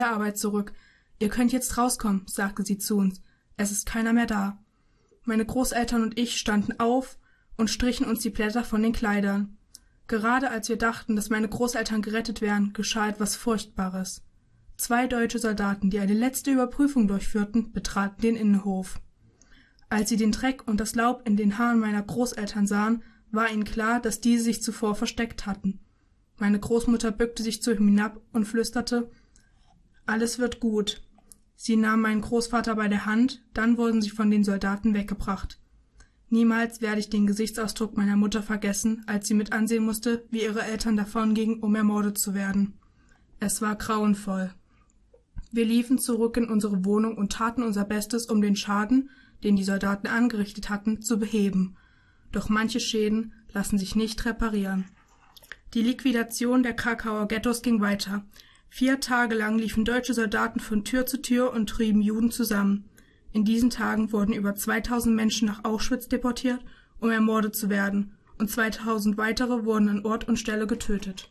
der Arbeit zurück. »Ihr könnt jetzt rauskommen«, sagte sie zu uns. »Es ist keiner mehr da.« Meine Großeltern und ich standen auf und strichen uns die Blätter von den Kleidern. Gerade als wir dachten, dass meine Großeltern gerettet wären, geschah etwas Furchtbares. 2 deutsche Soldaten, die eine letzte Überprüfung durchführten, betraten den Innenhof. Als sie den Dreck und das Laub in den Haaren meiner Großeltern sahen, war ihnen klar, dass diese sich zuvor versteckt hatten. Meine Großmutter bückte sich zu ihm hinab und flüsterte: »Alles wird gut.« Sie nahm meinen Großvater bei der Hand, dann wurden sie von den Soldaten weggebracht. Niemals werde ich den Gesichtsausdruck meiner Mutter vergessen, als sie mit ansehen musste, wie ihre Eltern davongingen, um ermordet zu werden. Es war grauenvoll. Wir liefen zurück in unsere Wohnung und taten unser Bestes, um den Schaden, den die Soldaten angerichtet hatten, zu beheben. Doch manche Schäden lassen sich nicht reparieren. Die Liquidation der Krakauer Ghettos ging weiter. 4 Tage lang liefen deutsche Soldaten von Tür zu Tür und trieben Juden zusammen. In diesen Tagen wurden über 2000 Menschen nach Auschwitz deportiert, um ermordet zu werden, und 2000 weitere wurden an Ort und Stelle getötet.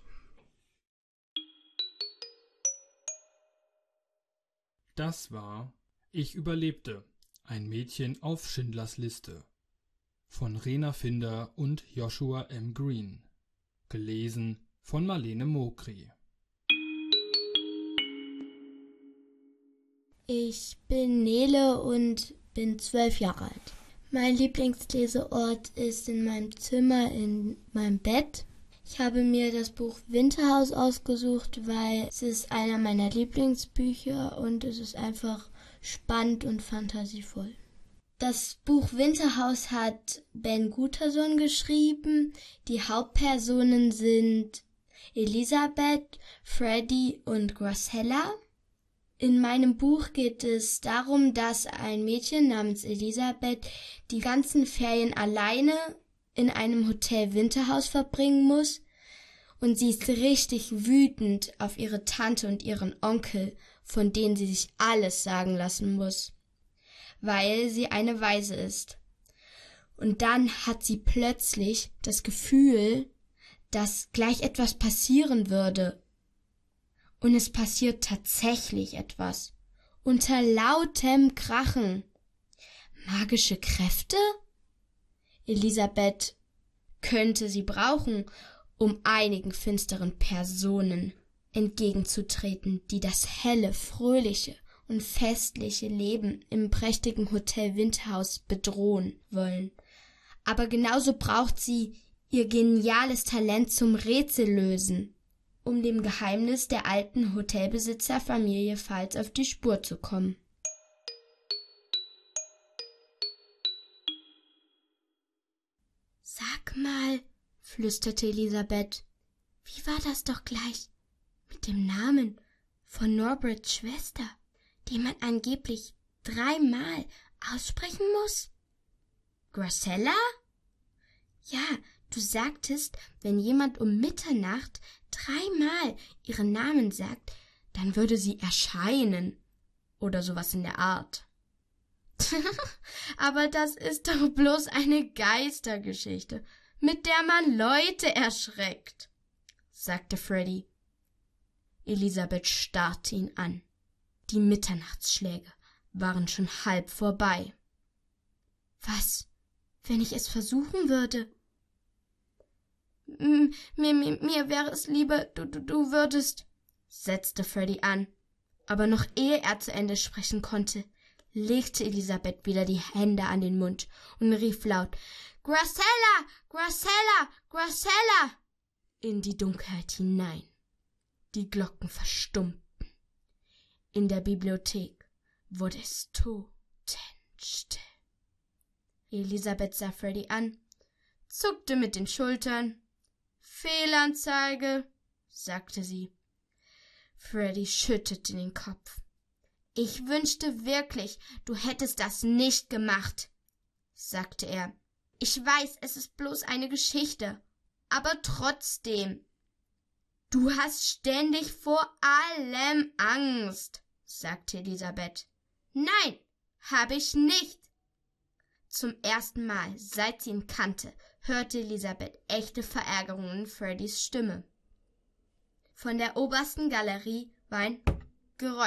Das war »Ich überlebte. Ein Mädchen auf Schindlers Liste« von Rena Finder und Joshua M. Green. Gelesen von Marlene Mokri. Ich bin Nele und bin 12 Jahre alt. Mein Lieblingsleseort ist in meinem Zimmer, in meinem Bett. Ich habe mir das Buch Winterhaus ausgesucht, weil es ist einer meiner Lieblingsbücher und es ist einfach spannend und fantasievoll. Das Buch Winterhaus hat Ben Guterson geschrieben. Die Hauptpersonen sind Elisabeth, Freddy und Gracella. In meinem Buch geht es darum, dass ein Mädchen namens Elisabeth die ganzen Ferien alleine in einem Hotel Winterhaus verbringen muss und sie ist richtig wütend auf ihre Tante und ihren Onkel, von denen sie sich alles sagen lassen muss, weil sie eine Waise ist. Und dann hat sie plötzlich das Gefühl, dass gleich etwas passieren würde. Und es passiert tatsächlich etwas. Unter lautem Krachen. Magische Kräfte? Elisabeth könnte sie brauchen, um einigen finsteren Personen entgegenzutreten, die das helle, fröhliche und festliche Leben im prächtigen Hotel Winterhaus bedrohen wollen. Aber genauso braucht sie ihr geniales Talent zum Rätsellösen, um dem Geheimnis der alten Hotelbesitzerfamilie Pfalz auf die Spur zu kommen. »Sag mal«, flüsterte Elisabeth, »wie war das doch gleich mit dem Namen von Norberts Schwester, den man angeblich 3-mal aussprechen muss?« »Gracella?« »Ja, du sagtest, wenn jemand um Mitternacht 3-mal ihren Namen sagt, dann würde sie erscheinen oder sowas in der Art.« »Aber das ist doch bloß eine Geistergeschichte, mit der man Leute erschreckt«, sagte Freddy. Elisabeth starrte ihn an. Die Mitternachtsschläge waren schon halb vorbei. »Was, wenn ich es versuchen würde?« Mir wäre es lieber, du würdest«, setzte Freddy an. Aber noch ehe er zu Ende sprechen konnte, legte Elisabeth wieder die Hände an den Mund und rief laut: »Gracella! Gracella! Gracella!« in die Dunkelheit hinein. Die Glocken verstummten. In der Bibliothek wurde es totenstill. Elisabeth sah Freddy an, zuckte mit den Schultern. »Fehlanzeige«, sagte sie. Freddy schüttelte den Kopf. »Ich wünschte wirklich, du hättest das nicht gemacht«, sagte er. »Ich weiß, es ist bloß eine Geschichte, aber trotzdem.« »Du hast ständig vor allem Angst«, sagte Elisabeth. »Nein, habe ich nicht.« Zum ersten Mal, seit sie ihn kannte, hörte Elisabeth echte Verärgerung in Freddys Stimme. Von der obersten Galerie war ein Geräusch